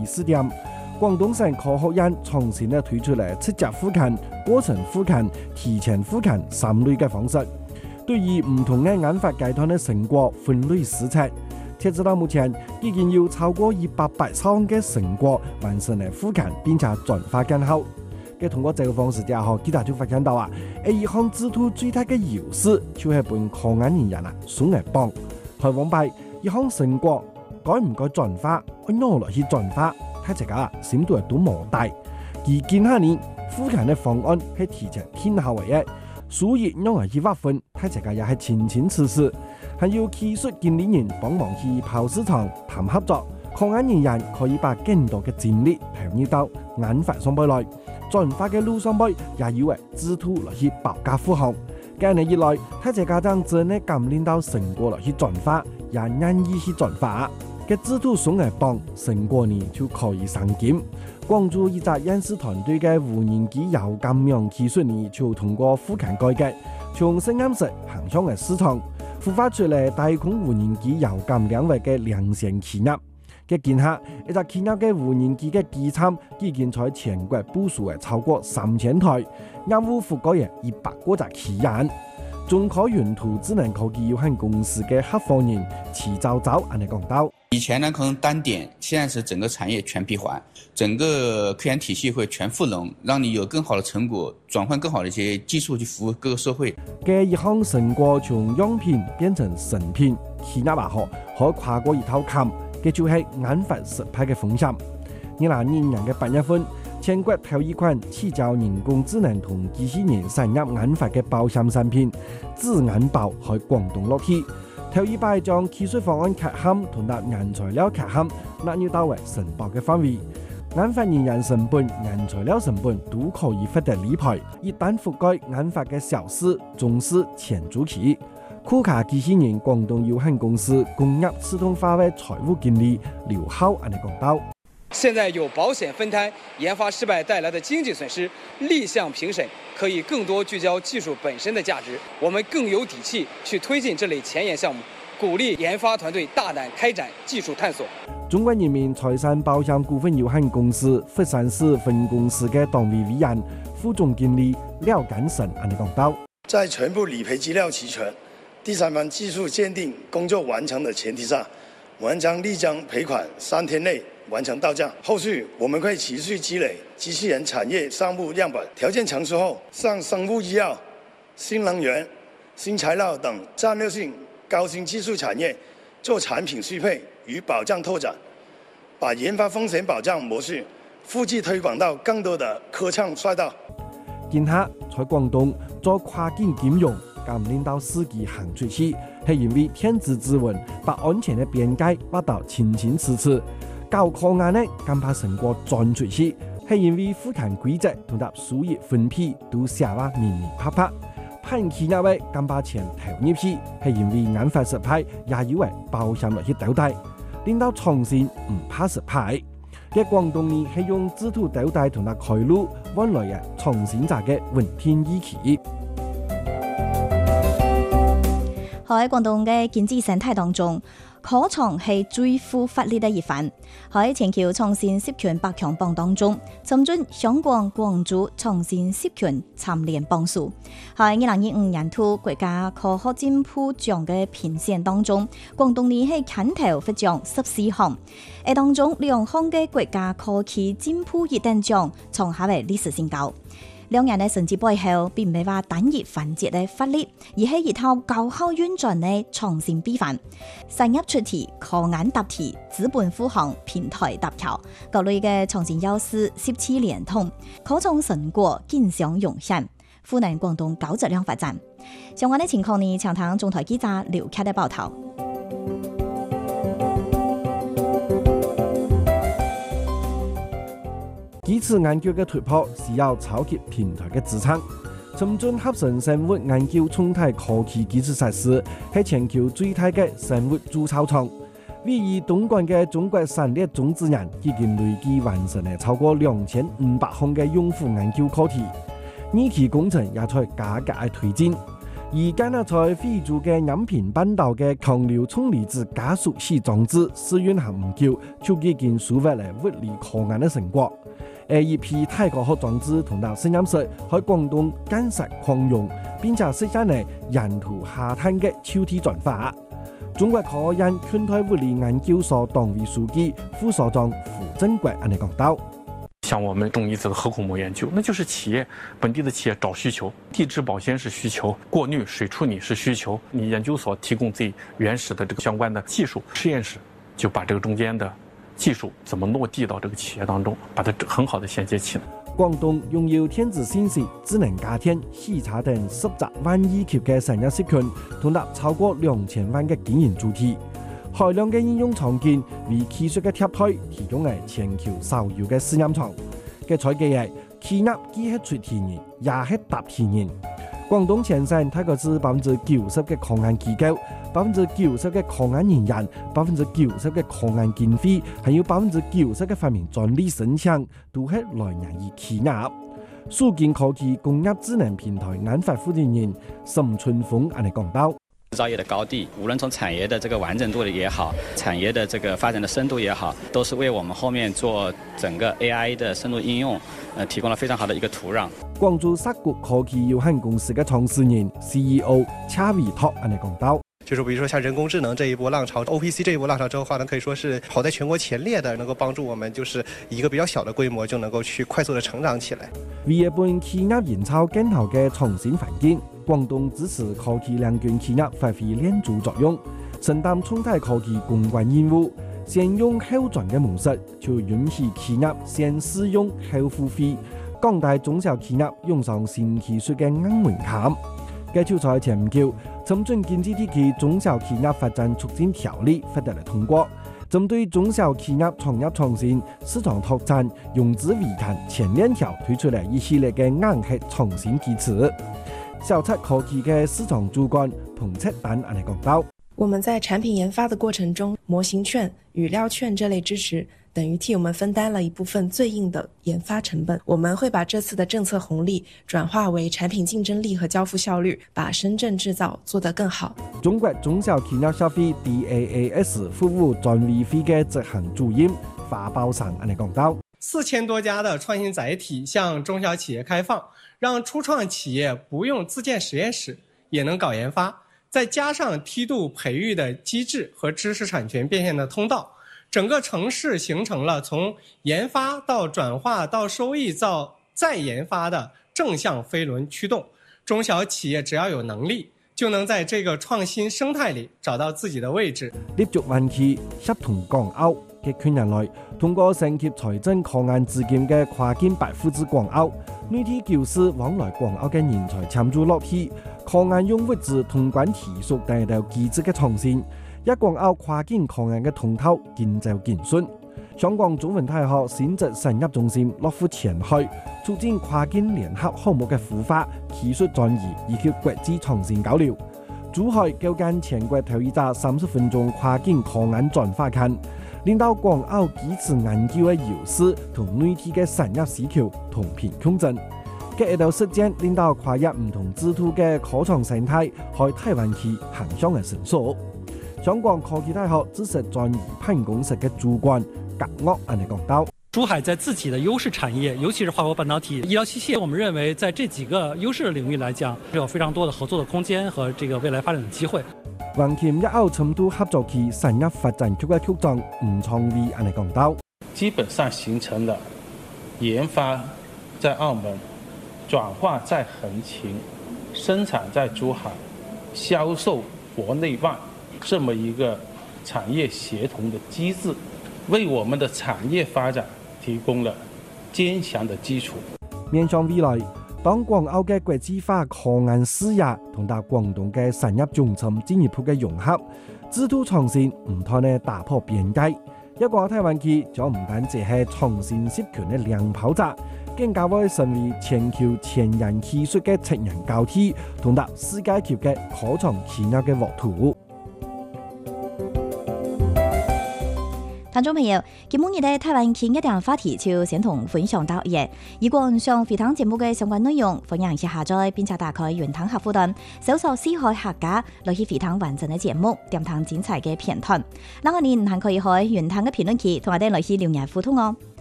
試點。廣東省科學院重新推出嚟測值復勤、過程復勤、提前復勤三類嘅方式，對於唔同嘅研發階段嘅成果分類施測。截至到目前，已經有超過180項嘅成果完成嚟復勤並且轉化更好。嘅通過這個方式之後，記者就發現到一項制度最大嘅優勢就係俾科研人員送嚟幫，開往擺一項成果該唔該轉化，按哪落去轉化。睇大家深度都冇大，而見下年復勤嘅方案係提前天下為嘅，所以讓人去劃分，睇大家也係清清楚楚，還有技術經理人幫忙去跑市場談合作，科研人員可以把更多嘅精力投入到研發上邊來，轉化嘅路上邊也有制度來去保駕護航。近年以來，睇大家將真係感應到成果來去轉化，也願意去轉化。嘅制度送嚟幫成果呢就可以上檢。廣州一隻研製團隊嘅無人機遙感樣技術呢，就通過復勤改革，從實驗室行向嘅市場，孵化出嚟太空無人機遙感領域嘅領先企業。嘅見下，一隻企業嘅無人機嘅機艙已經在全國部署嘅超過3000台，業務覆蓋嘅100多隻企業。中科雲圖智能科技有限公司嘅合夥人齊昭昭咁嚟講到。 以前呢可能單點，現在是整個產業全閉環，整個科研體系會全賦能，讓你有更好的成果，轉換更好的一些技術去服務各個社會。 嘅一項成果從樣品變成成品，企業話可以跨過一套坎，嘅就係研發失敗嘅風險。2020年嘅8月份，全國頭一款聚焦人工智能同機器人產業研發嘅保險產品智研保喺廣東落地。頭一擺將技術方案缺陷同埋原材料缺陷納入到為承保嘅範圍，研發人員成本、原材料成本都可以獲得理賠。一旦覆蓋研發嘅小試、中試、前租期，庫卡機器人廣東有限公司工業自動化嘅財務經理劉浩咁嚟講到。 現在有保險分攤研發失敗帶來的經濟損失，立項評審可以更多聚焦技術本身的價值，我們更有底氣去推進這類前沿項目，鼓勵研發團隊大膽開展技術探索。 中國人民財產保險股份有限公司佛山市分公司嘅黨委委員、副總經理廖干生咁嚟講到， 在全部理賠資料齊全、第三方技術鑑定工作完成的前提下，我們將立將賠款3天內完成到賬。後續我們會持續積累機器人產業項目樣本，條件成熟後，向生物醫藥、新能源、新材料等戰略性高新技術產業做產品適配與保障拓展，把研發風險保障模式複製推廣到更多的科創賽道。 見下在廣東做跨境金融，咁令到司機行出去，係因為天子之文把安全嘅邊界劃到清清楚楚。搞科研呢，咁怕成果轉出去，係因為復勤規則同埋收益分配都寫得明明白白。判企業嘅咁把錢投入去，係因為研發失敗也以為保險落去倒帶，令到創新唔怕失敗。嘅廣東呢係用制度倒帶同埋開路，換來嘅創新者嘅雲天依期。 喺廣東嘅經濟生態當中，科創係最富活力的一環。喺全球創新10強百強榜當中，參進香港、廣州創新10強蟬聯榜數。喺2025年度國家科學進步獎嘅評選當中，廣東呢係牽頭獲獎14項，而當中2項嘅國家科技進步一等獎創下為歷史新高。兩人嘅成績背後，並唔係話單一環節嘅發力，而係一套高效運轉嘅創新秘範。產業出題、科研答題、資本護航、平台搭橋，各類嘅創新優勢17連通，科創成果競相湧現，賦能廣東高質量發展。相關嘅情況呢，請聽中台記者劉凱嘅報道。 幾次研究嘅突破需要超級平台嘅支撐。深圳合成生物研究重大科技基礎設施係全球最大嘅生物贮藏廠。位於東莞嘅中國產業種子園已經累計完成了超過2500項嘅用戶研究課題，二期工程也在加價推進。 而加納在非洲嘅飲片半島嘅強流衝離子加速器裝置試運行唔久，就已經收穫嚟物理科研嘅成果。一批太空學裝置同埋實驗室喺廣東建設擴容，並且實現嚟沿途下探嘅超體轉化。中國科學院昆台物理研究所黨委書記、副所長傅正國安尼講到。 像我们重离子的核口膜研究，那就是本地的企业找需求，地质保鲜是需求，过滤、水处理是需求，你研究所提供最原始的这个相关的技术，实验室就把这个中间的技術怎麼落地到這個企業當中，把它很好的銜接起來。 廣東擁有天子信息、智能家電、汽車等10萬億級嘅產業社群，同達超過2000萬嘅經營主體，海量嘅應用場景為技術嘅貼台提供係全球首要嘅試驗場。嘅採計係企業既係出天然，也係搭天然。廣東全省大概是90%嘅科研機構，90%嘅科研人員，90%嘅科研經費，還有90%嘅發明專利申請，都係來源於企業。數件科技工業智能平台研發負責人沈春峰安尼講到。 制造業的高地，無論從產業的這個完整度也好，產業的這個發展的深度也好，都是為我們後面做整個 AI 的深度應用，提供了非常好的一個土壤。 廣州碩谷科技有限公司嘅創始人 CEO 車維拓安尼講到。 就是比如說像人工智能這一波浪潮 ，OPC 這一波浪潮之後的話呢，可以說是跑在全國前列的，能夠幫助我們就是以一個比較小的規模就能夠去快速的成長起來。為一般企業營造更好嘅創新環境，廣東支持科技兩軍企業發揮連組作用，承擔重大科技公關任務。先用後賺嘅模式，就允許企業先試用後付費，降低中小企業用上新技術嘅硬門檻。該條在前唔久，深圳經濟體系中小企業發展促進條例獲得了通過，針對中小企業創業創新、市場拓展、融資維權前2條推出了一系列嘅硬核創新機制。小測科技嘅市場主管彭赤丹安尼講到。 我們在產品研發的過程中，模型券、語料券這類支持等於替我們分擔了一部分最硬的研發成本。我們會把這次的政策紅利轉化為產品競爭力和交付效率，把深圳製造做得更好。 中國中小企業協會 DAAS 服務專委會嘅執行主任華寶生安尼講到 ：4000多家的創新載體向中小企業開放，讓初創企業不用自建實驗室也能搞研發。再加上梯度培育的機制和知識產權變現的通道，整個城市形成了從研發到轉化到收益到再研發的正向飛輪驅動。中小企業只要有能力，就能在這個創新生態裡找到自己的位置。 立足灣區協同港澳嘅群人來，通過升級財政科研資金嘅跨境百戶至港澳，內地教師往來港澳嘅人才參與落地。科研用物資通關技術等等機制嘅創新，一港澳跨境科研嘅通透建就建順。香港中文大學先進產業中心落戶前海，促進跨境聯合項目嘅孵化、技術轉移以及國際創新交流。珠海舉辦全國頭一個30分鐘跨境科研轉化刊，令到港澳幾次研究嘅優勢同內地嘅產業需求同頻共振。嘅一道實踐令到跨越唔同制度嘅科創生態，喺台灣區行向嘅成熟。香港科技大學知識專業辦公室嘅主管葛岳安尼講到： 珠海在自己的優勢產業，尤其是化工半導體、醫療器械，我們認為在這幾個優勢的領域來講，是有非常多的合作的空間和這個未來發展的機會。 橫琴一澳深度合作區產業發展局嘅局長吳創利安尼講到： 基本上形成了研發在澳門，轉化在橫琴，生產在珠海，銷售國內外，這麼一個產業協同的機制，為我們的產業發展提供了堅強的基礎。 面向未來，當港澳嘅國際化科研視野同到廣東嘅產業中心進一步嘅融合，制度創新唔單呢打破邊界，一個台灣區將唔單止係創新涉權嘅亮跑者。更加會成為全球前沿技術嘅職人交替，同達世界級嘅科創企業嘅沃土。 聽眾朋友，今日嘅台灣傾一點話題就先同分享到呢。如果想回聽節目嘅相關內容，歡迎去下載並且打開雲端客戶端，搜索四海客家來去回聽完整嘅節目，點聽精彩嘅片段。嗱，我哋還可以喺雲端嘅評論區同我哋來去留言互動哦。